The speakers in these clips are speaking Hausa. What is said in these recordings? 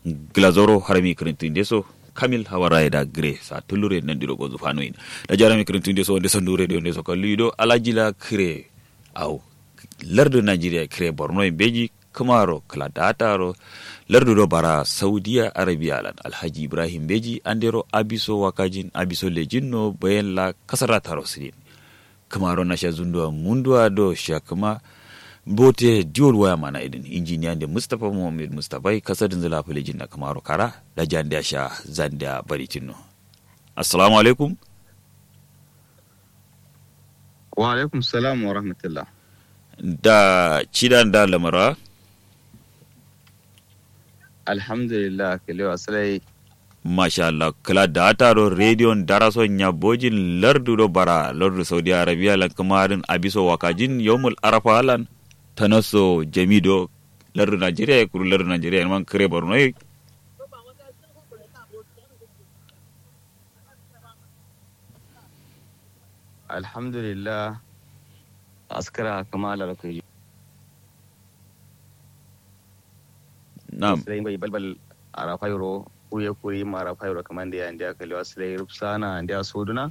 glazoro harami krintin deso kamil hawara da gre sa tulure nan diro go zufano in da jarami krintin deso de sandure de so kallido alajila kre au lardu Nigeria kre Borno beji kamaro kala dataro lardu do bara Saudiya Arabia lan Alhaji Ibrahim beji andero abiso wakajin abiso lejinno bayan la kasara taro sidin kamaro na shazundo mundwa do shakama bote diol waya mana idin injiniya da Mustafa Muhammad Mustafa kasadin zala filejin na kamaro kara da janda sha zanda baritinno assalamu alaikum wa alaikum salam wa rahmatullah da cidan da lamara alhamdulillah kalewa sai masha Allah kala da taro radio daraso nya bojin lardu do bara lardu Saudi Arabia lan kamarin abiso wakajin yawmul arafa lan tanaso jamido lardu Nigeria kuru lardu Nigeria man kare Borno alhamdulillah askara kamala rakai na'am sai bai balbal arafairo kuye kuri mara fairo kaman da yanda kalewa sai rufsana da soduna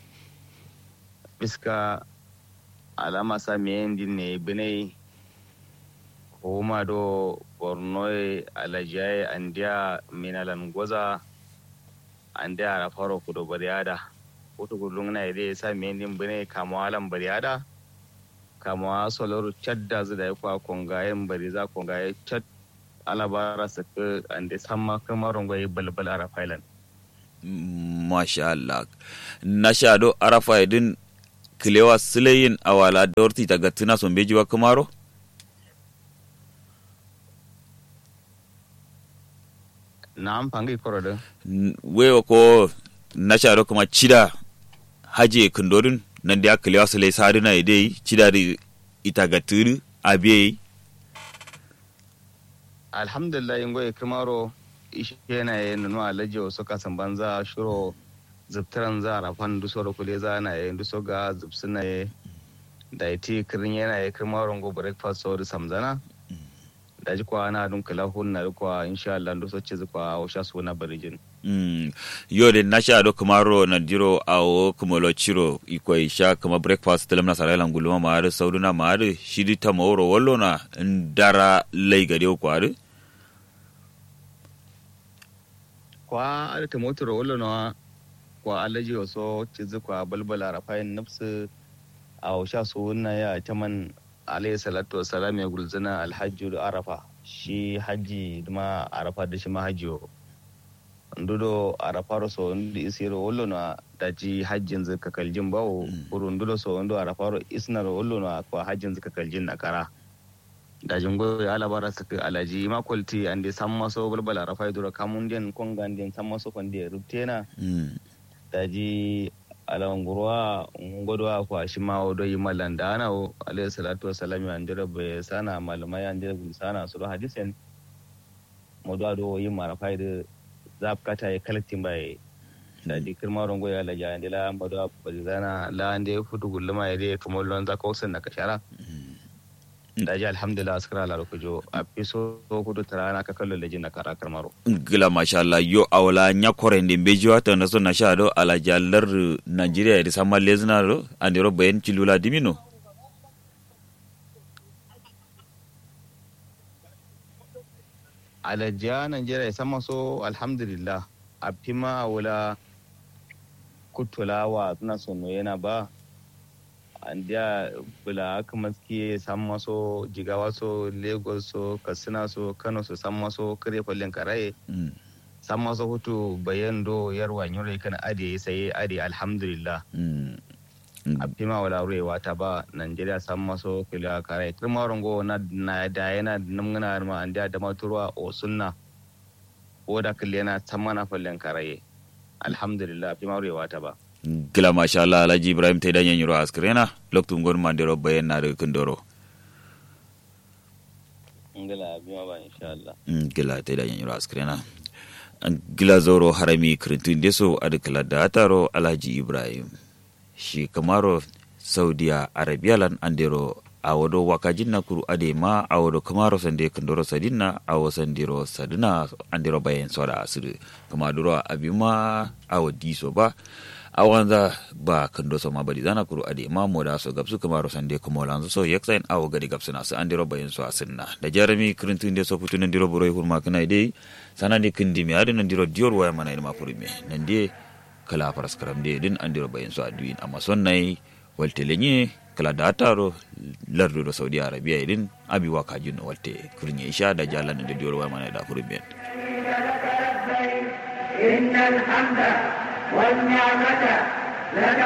biska alama sa meyen dinne bine homa do Borno alajaye andia minalan goza andia arafaro kudo bariada wato gurlun na ide sa meyen din bine kamawalan bariada kama soloru chadda zida kwa kongayen bariza kongaye chad alabara saka ande samma kamaron goyi balbal arafailan masha Allah nasha do arafaidin kilewa silayin awala dorti daga tuna son bejiwa kamaro na'am pangi korodo wewa ko nasha do kuma cida haje kundorin nan da kilewa silai sadina idai cida da ita ga turu abiye alhamdulillah ingoye kamaro ishe yana yin nuna alaji wasu kasan banza shiro zubtaran za a rafan duso da kule za na yin duso ga zubsuna ya da iti kirin yana yi kamaron go breakfast so da samzana da ji kwa na dun kala hun na kwa insha Allah duso ce zukwa washa su na barijin yo de nasha do kamaro na diro awo kumolo chiro iko isha kama breakfast telam na saraylan guluma maare sauduna maare shidi tamoro wallona ndara leigade ko are kwa alta motar wallona kwa alaji waso cizi kwa balbala rafayin nafsu a washa su na ya taman alayhi salatu wassalam ya gulzana alhajju arafa shi haji ma arafa da shi ma hajiyo ndudo arafaro so ndi isiro wallona daji hajjin zaka kaljin bawo urundudo so ndo arafaro isnaro wallona kwa hajjin zaka kaljin nakara dajin goyo alabara saka alaji makolti ande samma so balbala arafai dura kamunden konganden samma so konde rutena daji alangurwa ngodwa kwa shima odo yimalanda ana alayhi salatu wassalam andira be sana malumai andira sana sura hadisen modwa do yimara faide za bukata ya kalaktin bai da dikir maron goya la ja ndila mbado bazana la ande futu gulluma yade kamar lon za ko sanna kashara da ji alhamdulillah askara la rokojo a piso kudu tarana ka kallo lejin na kara karmaro gila masha Allah yo awla nya korende bejiwa to na so na shado ala jallar Nigeria da sama lezna ro andiro bayen cilula dimino alajiya Najeriya sama so alhamdulillah a fima wula kutulawa suna sono yana ba an da bula aka maski sama so jigawa so Lagos so Katsina so Kano so sama so kare kwallon karaye sama so hutu bayan do yarwa nyore kana ade sai ade alhamdulillah a fima wala ruwa ta ba Najeriya sama so kila karaye kuma rongo na da yana namgana ma an da maturwa o sunna ko da kalle yana samana fallen karaye alhamdulillah fima ruwa ta ba gila masha Allah Alhaji Ibrahim tai danyen yuro askrena loktu ngon mandiro bayan na da kundoro ngila bima ba insha Allah gila tai danyen yuro askrena gila zoro harami krintun deso adkala da taro Alhaji Ibrahim shi kamaro Saudiya Arabia lan andero awodo wakajin na kuru ade ma awodo kamaro sande kandoro sadina awo sandiro sadina andiro bayen soda asiru kama duro abima awo diso ba awanza ba kando so mabadi zana kuru ade ma moda so gapsu kamaro sande kumolanzo so yaksain awo gadi gapsuna su andiro bayen so asinna da jarami kirintu inde so putu nandiro buro hurma kana ide sanani kindi mi ade nandiro dior waya mana ma purime nande kala paraskaram de din andiro bayen so aduin amma sonnai waltelenye kala dataro lardo Saudi Arabia idin abi waka jinno walte kurnye isha da jalan da diyor wa mana da furben innal hamda wal ni'mata